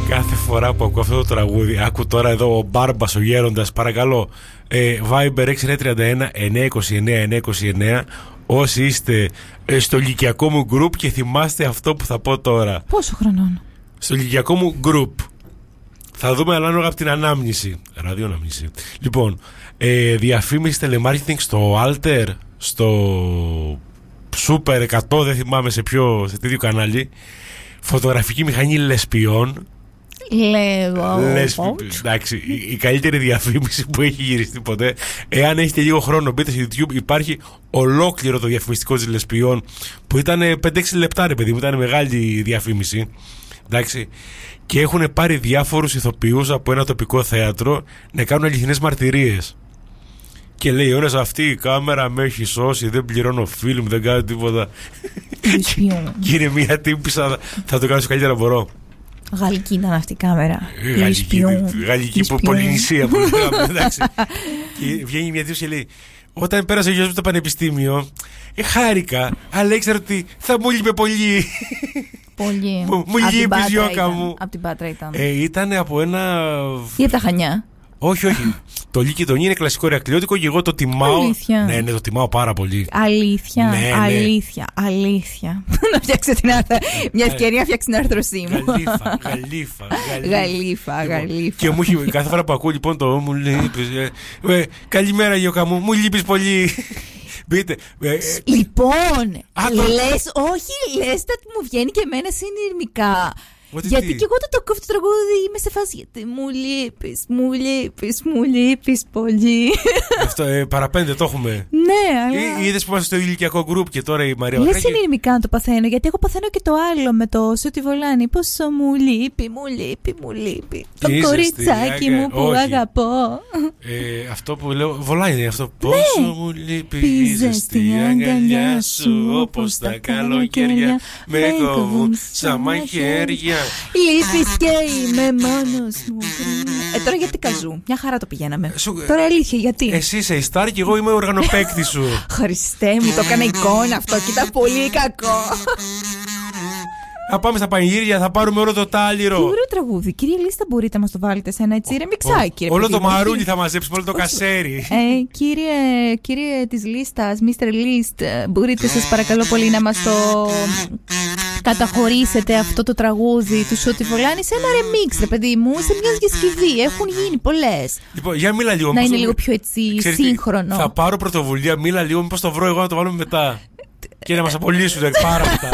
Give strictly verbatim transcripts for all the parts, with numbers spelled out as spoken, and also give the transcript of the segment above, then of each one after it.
Κάθε φορά που ακούω αυτό το τραγούδι, άκου τώρα εδώ ο Μπάρμπας, ο γέροντας, παρακαλώ. Ε, Viber έξι εννιά τρία ένα εννιά δύο εννιά εννιά δύο εννιά. Όσοι είστε ε, στο ηλικιακό μου group και θυμάστε αυτό που θα πω τώρα. Πόσο χρονών? Στο ηλικιακό μου group. Θα δούμε ανάλογα από την ανάμνηση. Ραδιοανάμνηση. Λοιπόν, ε, διαφήμιση telemarketing στο Alter, στο Super εκατό, δεν θυμάμαι σε ποιο, σε τι κανάλι. Φωτογραφική μηχανή λεσπιών. Λέω. Εντάξει, η, η καλύτερη διαφήμιση που έχει γυριστεί ποτέ. Εάν έχετε λίγο χρόνο, μπείτε στο YouTube. Υπάρχει ολόκληρο το διαφημιστικό της λεσπιών που ήταν πέντε έξι λεπτά, ρε παιδί μου. Ήταν μεγάλη διαφήμιση. Εντάξει. Και έχουν πάρει διάφορους ηθοποιούς από ένα τοπικό θέατρο να κάνουν αληθινές μαρτυρίες. Και λέει ο ένας, αυτή η κάμερα με έχει σώσει, δεν πληρώνω φιλμ, δεν κάνω τίποτα. Και είναι μια τύπισσα, θα το κάνω στο καλύτερα μπορώ. Γαλλική ήταν αυτή η κάμερα. Γαλλική, γαλλική πολυνησία που λέγαμε, εντάξει. Και βγαίνει μια τύπισσα και λέει, όταν πέρασε ο γιος μου στο πανεπιστήμιο, ε, χάρηκα, αλλά ήξερα ότι θα μου λείπε πολύ. Πολύ. Μου, μου λείπεις, Γιώκα μου. Από την Πάτρα ήταν. Ε, ήταν από ένα... Ή από τα Χανιά. Όχι, όχι. Το Λύκειτον είναι κλασικό ρεακτιλιώτικο και εγώ το τιμάω. Αλήθεια. Ναι, ναι, το τιμάω πάρα πολύ. Αλήθεια. Ναι, αλήθεια. Ναι. Αλήθεια. Να φτιάξω την άρθρα. Μια ευκαιρία να φτιάξει την άρθρωσή μου. Γαλήφα, γαλήφα. Γαλήφα, γαλήφα. Και μου έχει κάθε φορά που ακούω λοιπόν το μου λείπεις. Ε, καλημέρα, Γιώκα μου, μου λείπεις πολύ. Μπείτε. Λοιπόν, λες, όχι, λες ότι μου βγαίνει και εμένα συνειρμικά. Ότι γιατί τι? και εγώ το κόβω το τραγούδι, είμαι σε φάση. Γιατί μου λείπεις, μου λείπεις, μου λείπεις πολύ. Αυτό, ε, παραπέντε το έχουμε. Ναι, αλλά. Ή, είδες που είμαστε στο ηλικιακό group και τώρα η Μαρία. Λες συνειρμικά να το παθαίνω, γιατί εγώ παθαίνω και το άλλο με το όσο τη βολάνει. Πόσο μου λείπει, μου λείπει, μου λείπει. Το κοριτσάκι μου που όχι. αγαπώ. Ε, αυτό που λέω, βολάνει αυτό. Πόσο μου λείπει η ζεστή αγκαλιά σου, όπως τα καλοκαίρια με κόβουν σαν μαχαίρια. Λείπεις και είμαι μόνος μου. Ε, τώρα γιατί καζού, μια χαρά το πηγαίναμε. Σου... Τώρα αλήθεια, γιατί. Εσύ είσαι η Στάρ και εγώ είμαι ο οργανοπαίκτης σου. Χριστέ μου, το έκανα εικόνα αυτό και ήταν πολύ κακό. Θα πάμε στα πανηγύρια, θα πάρουμε όλο το τάλιρο. Τι ωραίο τραγούδι. Κύριε Λίστα, μπορείτε να μας το βάλετε σε ένα έτσι ρεμιξάκι. Όλο το μαρούλι θα μαζέψουμε, όλο το κασέρι. Ε, κύριε, κύριε της Λίστας, μίστερ List, μπορείτε σας παρακαλώ πολύ να μας το καταχωρήσετε αυτό το τραγούδι του Σώτη Βολάνη σε ένα ρεμίξ, ρε παιδί μου, σε μια διασκευή. Έχουν γίνει πολλές. Λοιπόν, για μίλα λίγο. Να είναι λίγο πιο έτσι σύγχρονο. Θα πάρω πρωτοβουλία, μίλα λίγο, μήπως το βρω εγώ να το βάλουμε μετά. Και να μας απολύσουν πάρα αυτά.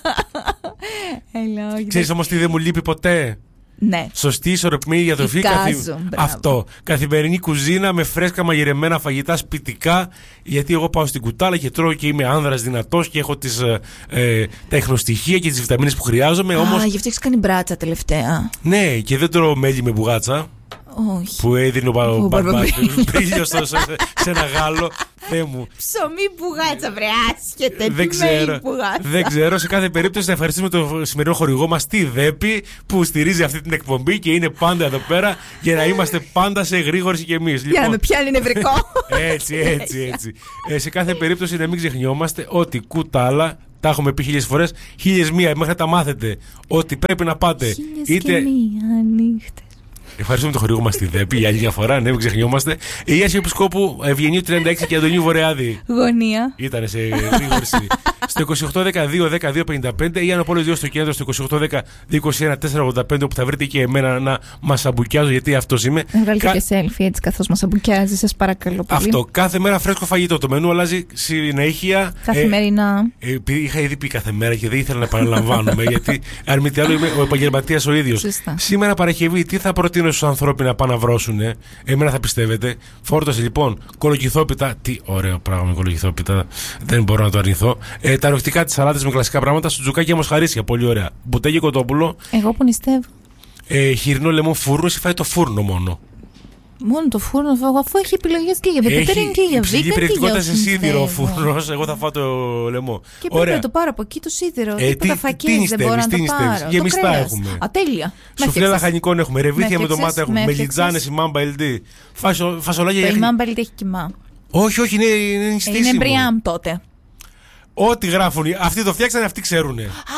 Ξέρεις όμως τι δεν μου λείπει ποτέ? Ναι. Σωστή ισορροπημένη διατροφή. Καθη... Αυτό. Καθημερινή κουζίνα με φρέσκα μαγειρεμένα φαγητά σπιτικά. Γιατί εγώ πάω στην κουτάλα και τρώω και είμαι άνδρας δυνατός και έχω τις, ε, τα εχνοστοιχεία και τις βιταμίνες που χρειάζομαι. Α, όμως... γι' αυτό έχεις κάνει μπράτσα τελευταία. Ναι, και δεν τρώω μέλι με μπουγάτσα. Όχι. Που έδινε ο Μπαρμπίλιος σε ένα Γάλλο. Θεέ μου. Ψωμί μπουγάτσα, βρε άσχετε. Δεν ξέρω. Δεν ξέρω. Σε κάθε περίπτωση να ευχαριστήσουμε το σημερινό χορηγό μας, τη ΔΕΠΗ, που στηρίζει αυτή την εκπομπή και είναι πάντα εδώ πέρα για να είμαστε πάντα σε εγρήγορση κι εμείς. Για να με πιάνει νευρικό. Έτσι, έτσι, έτσι. Ε, σε κάθε περίπτωση να μην ξεχνιόμαστε ότι κουτάλα. Τα έχουμε πει χίλιες φορές, χίλιες μία μέχρι να τα μάθετε. Ότι πρέπει να πάτε. Χίλιες είτε... και μία νύχτες. Ευχαριστούμε το χορηγό μας στη ΔΕΠΗ για άλλη μια φορά, ναι, μην ξεχνιόμαστε. Η Άση Επισκόπου Ευγενίου τριάντα έξι και Αντωνίου Βορειάδη. Γωνία. Ήτανε σε γρήγορση. Στο είκοσι οκτώ δεκαδύο δεκαδύο πενήντα πέντε ή Αναπόλαιος δύο στο κέντρο στο είκοσι οκτώ δέκα είκοσι ένα τετρακόσια ογδόντα πέντε, όπου θα βρείτε και εμένα να μας αμπουκιάζω, γιατί αυτός είμαι. Βγάλετε Κα... και selfie έτσι καθώς μας αμπουκιάζει, σας παρακαλώ πολύ. Αυτό. Κάθε μέρα φρέσκο φαγητό. Το μενού αλλάζει συνέχεια. Καθημερινά. Ε, επειδή είχα ήδη πει κάθε μέρα και δεν ήθελα να επαναλαμβάνομαι, γιατί αν μη τι άλλο είμαι ο επαγγελματίας ο ίδιος. Σήμερα Παρασκευή, τι θα προτείνω στους ανθρώπους να πάνε να βρώσουνε? Εμένα θα πιστεύετε. Φόρτωσε λοιπόν κολοκυθόπιτα. Τι ωραίο πράγμα κολοκυθόπιτα. Δεν μπορώ να το αρνηθώ. Ε, τα ροχτικά της σαλάτας με κλασικά πράγματα. Σουτζουκάκια μοσχαρίσια. Πολύ ωραία. Μπουτέγι κοτόπουλο. Εγώ που νηστεύω. Ε, χοιρινό λεμόν φούρνο. Ή φάει το φούρνο μόνο? Μόνο το φούρνο, αφού έχει επιλογές και για vegetarian και για vegan. Έχει περιεκτικότητα σε σίδηρο ο φούρνος. Εγώ θα φάω το λαιμό. Και πρέπει να το πάρω από εκεί το σίδηρο. Ε, τίποτα φακές δεν μπορώ να το πάρω. Γεμιστά έχουμε. Α, τέλεια. Σουφλέ λαχανικών έχουμε. Ρεβίθια με ντομάτα έχουμε. Μελιτζάνες, η Μάμπα ελ ντι. Φασολάκια για. Η Μάμπα ελ ντι έχει κοιμά. Όχι, όχι, είναι νηστίσιμο. Είναι μπριάμ τότε. Ό,τι γράφουν, αυτοί το φτιάξανε, αυτοί ξέρουνε. Α,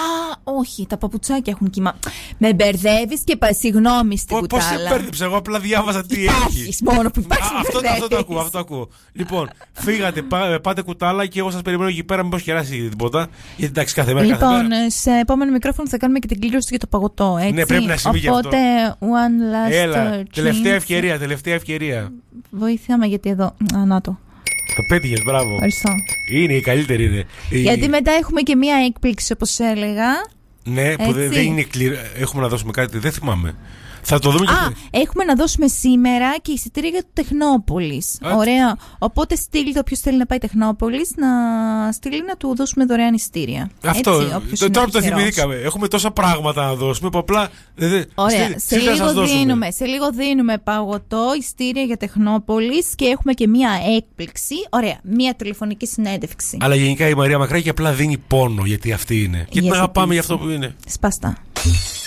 Όχι, τα παπουτσάκια έχουν κύμα. Με μπερδεύεις και πα, συγγνώμη στην κουτάλα. Πώς σε μπέρδεψα, εγώ απλά διάβαζα τι υπάρχει. έχει. Μόνο που υπάρχει. Α, αυτό, αυτό το ακούω, αυτό το ακούω. Λοιπόν, φύγατε, πά, πάτε κουτάλα και εγώ σας περιμένω εκεί πέρα, μήπως κεράσει τίποτα. Γιατί εντάξει, κάθε μέρα. Λοιπόν, κάθε μέρα. σε επόμενο μικρόφωνο θα κάνουμε και την κλήρωση για το παγωτό. Έτσι. Ναι, πρέπει να συμβεί και Οπότε, αυτό. one last Έλα, chance. τελευταία ευκαιρία, τελευταία ευκαιρία. Βοήθαμε γιατί εδώ. Α, να το. Το πέτυχες, μπράβο. Ευχαριστώ. Είναι η καλύτερη, είναι. Γιατί μετά έχουμε και μία έκπληξη, όπως έλεγα. Ναι, που δεν δε είναι κληρ... Έχουμε να δώσουμε κάτι, δεν θυμάμαι. Θα το δούμε. Α, και... έχουμε να δώσουμε σήμερα και εισιτήρια για το Τεχνόπολης. Α, ωραία. Οπότε στείλτε όποιος θέλει να πάει Τεχνόπολης να στείλει να του δώσουμε δωρεάν εισιτήρια. Αυτό. Έτσι, τώρα που το θυμηθήκαμε. Έχουμε τόσα πράγματα να δώσουμε που απλά. Ωραία. Στείλ, σε, λίγο δίνουμε, σε λίγο δίνουμε παγωτό, εισιτήρια για Τεχνόπολης και έχουμε και μία έκπληξη. Ωραία. Μία τηλεφωνική συνέντευξη. Αλλά γενικά η Μαρία Μακράκη απλά δίνει πόνο γιατί αυτή είναι. Και την αγαπάμε για αυτό που είναι. Σπάστα.